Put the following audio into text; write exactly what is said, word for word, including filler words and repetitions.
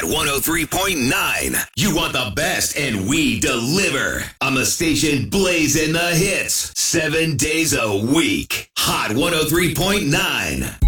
Hot one oh three point nine. You want the best, and we deliver. On the station blazing the hits seven days a week. Hot one oh three point nine.